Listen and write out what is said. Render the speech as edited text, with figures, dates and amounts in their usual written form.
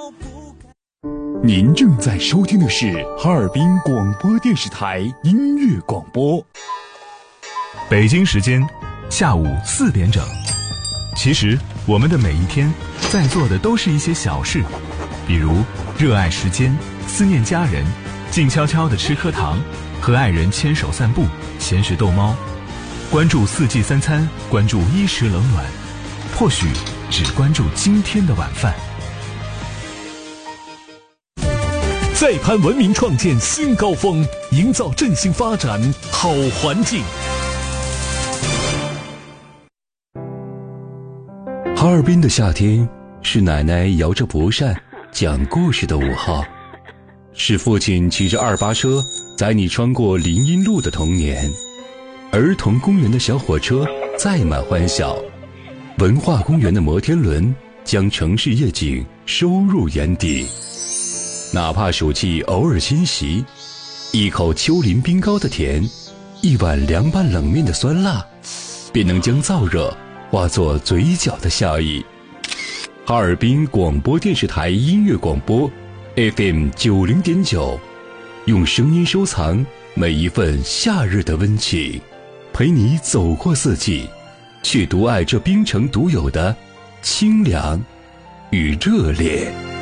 您正在收听的是哈尔滨广播电视台音乐广播。 北京时间下午4点整。其实我们的每一天在做的都是一些小事，比如热爱时间，思念家人，静悄悄地吃颗糖，和爱人牵手散步，闲时逗猫，关注4季3餐，关注衣食冷暖，或许只关注今天的晚饭。 再攀文明，创建新高峰，营造振兴发展好环境。 哈尔滨的夏天是奶奶摇着蒲扇讲故事的午后，是父亲骑着2八车载你穿过林荫路的童年，儿童公园的小火车载满欢笑，文化公园的摩天轮将城市夜景收入眼底。哪怕暑气偶尔侵袭，一口丘陵冰糕的甜，一碗凉拌冷面的酸辣，便能将燥热化作嘴角的笑意。哈尔滨广播电视台音乐广播 FM 90.9，用声音收藏每一份夏日的温情，陪你走过四季，去独爱这冰城独有的清凉与热烈。